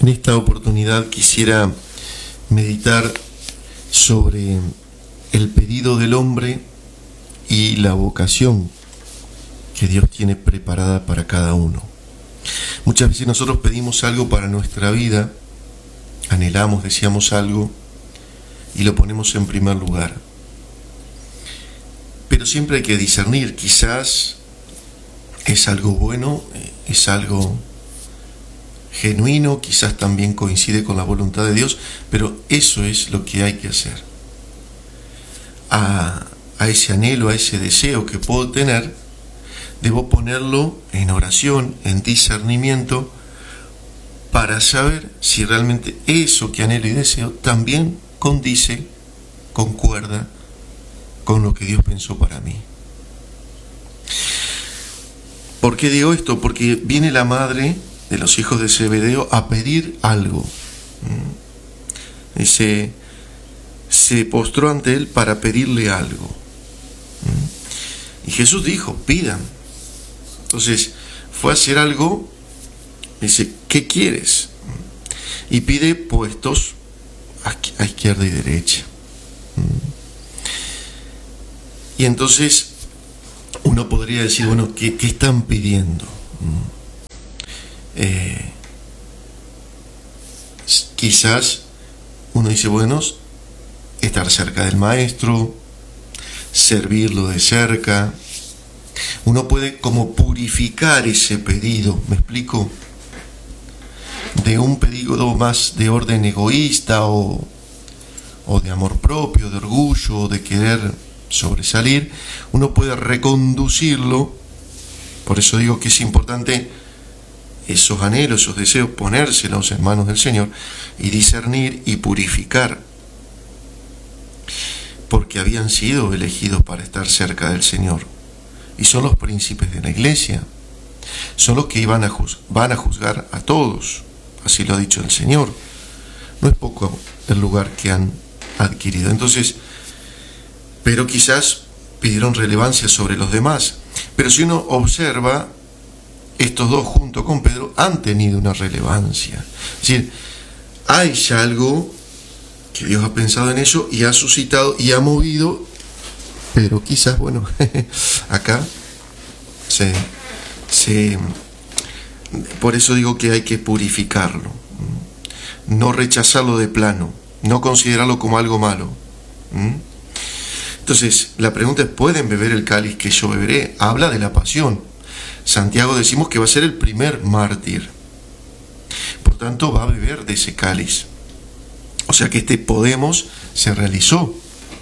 En esta oportunidad quisiera meditar sobre el pedido del hombre y la vocación que Dios tiene preparada para cada uno. Muchas veces nosotros pedimos algo para nuestra vida, anhelamos, deseamos algo y lo ponemos en primer lugar. Pero siempre hay que discernir, quizás es algo bueno, es algo genuino, quizás también coincide con la voluntad de Dios, pero eso es lo que hay que hacer. A ese anhelo, a ese deseo que puedo tener, debo ponerlo en oración, en discernimiento, para saber si realmente eso que anhelo y deseo también condice, concuerda con lo que Dios pensó para mí. ¿Por qué digo esto? Porque viene la madre de los hijos de Zebedeo a pedir algo. Se postró ante él para pedirle algo. Y Jesús dijo, pidan. Entonces fue a hacer algo, dice, ¿qué quieres? Y pide puestos a izquierda y derecha. Y entonces uno podría decir, bueno, ¿qué están pidiendo? Quizás uno dice, bueno, estar cerca del maestro, servirlo de cerca. Uno puede como purificar ese pedido, ¿me explico? De un pedido más de orden egoísta o de amor propio, de orgullo, de querer sobresalir, uno puede reconducirlo. Por eso digo que es importante esos anhelos, esos deseos, ponérselos en manos del Señor y discernir y purificar, porque habían sido elegidos para estar cerca del Señor y son los príncipes de la iglesia, son los que van a juzgar a todos, así lo ha dicho el Señor. No es poco el lugar que han adquirido. Entonces, pero quizás pidieron relevancia sobre los demás. Pero si uno observa, estos dos junto con Pedro han tenido una relevancia. Es decir, hay ya algo que Dios ha pensado en eso y ha suscitado y ha movido, pero quizás, bueno, acá por eso digo que hay que purificarlo, no rechazarlo de plano, no considerarlo como algo malo. Entonces, la pregunta es, ¿pueden beber el cáliz que yo beberé? Habla de la pasión. Santiago decimos que va a ser el primer mártir. Por tanto, va a beber de ese cáliz. O sea que este Podemos se realizó.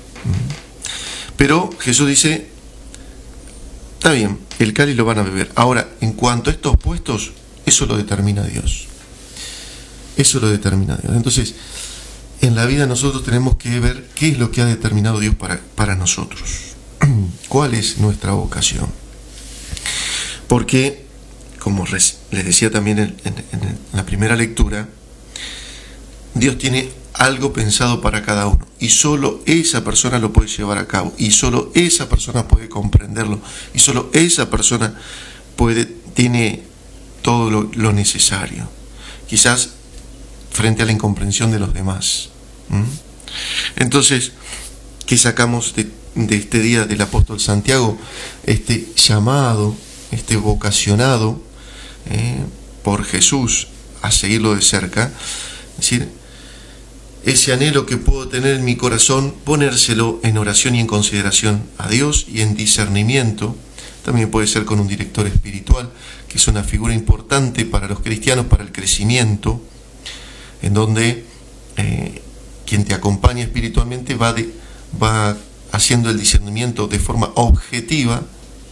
Pero Jesús dice, está bien, el cáliz lo van a beber. Ahora, en cuanto a estos puestos, eso lo determina Dios. Eso lo determina Dios. Entonces, en la vida nosotros tenemos que ver qué es lo que ha determinado Dios para nosotros. ¿Cuál es nuestra vocación? Porque, como les decía también en la primera lectura, Dios tiene algo pensado para cada uno y solo esa persona lo puede llevar a cabo y solo esa persona puede comprenderlo y solo esa persona tiene todo lo necesario. Quizás frente a la incomprensión de los demás. Entonces, ¿qué sacamos de este día del apóstol Santiago? Este llamado, este vocacionado por Jesús a seguirlo de cerca. Es decir, ese anhelo que puedo tener en mi corazón, ponérselo en oración y en consideración a Dios y en discernimiento. También puede ser con un director espiritual, que es una figura importante para los cristianos, para el crecimiento, en donde quien te acompaña espiritualmente va haciendo el discernimiento de forma objetiva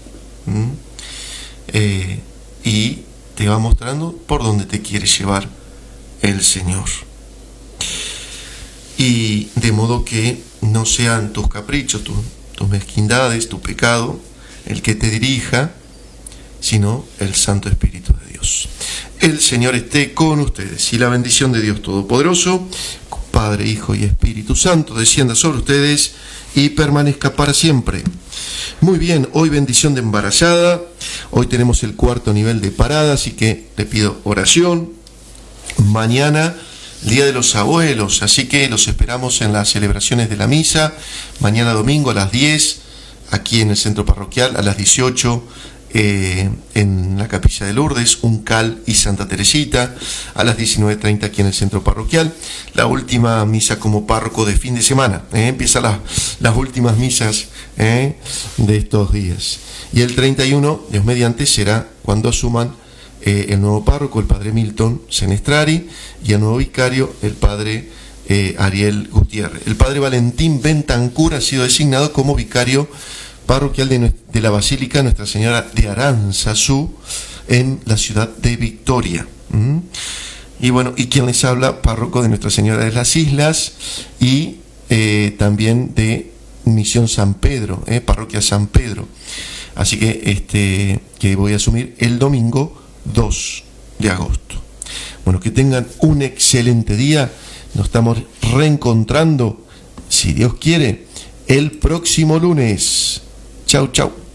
y te va mostrando por dónde te quiere llevar el Señor. Y de modo que no sean tus caprichos, tus mezquindades, tu pecado, el que te dirija, sino el Santo Espíritu de Dios. El Señor esté con ustedes y la bendición de Dios Todopoderoso, Padre, Hijo y Espíritu Santo, descienda sobre ustedes y permanezca para siempre. Muy bien, hoy bendición de embarazada, hoy tenemos el 4.º nivel de parada, así que le pido oración, Mañana, Día de los Abuelos, así que los esperamos en las celebraciones de la misa. Mañana domingo a las 10, aquí en el centro parroquial, a las 18, en la capilla de Lourdes, Uncal y Santa Teresita, a las 19:30 aquí en el centro parroquial. La última misa como párroco de fin de semana, empiezan las últimas misas de estos días. Y el 31, Dios mediante, será cuando asuman el nuevo párroco, el padre Milton Senestrari, y el nuevo vicario, el padre Ariel Gutiérrez. El padre Valentín Bentancur ha sido designado como vicario parroquial de la Basílica Nuestra Señora de Aránzazu en la ciudad de Victoria. Y bueno, y quien les habla, párroco de Nuestra Señora de las Islas y también de Misión San Pedro, parroquia San Pedro. Así que voy a asumir el domingo 2 de agosto. Bueno, que tengan un excelente día. Nos estamos reencontrando, si Dios quiere, el próximo lunes. Chau, chau.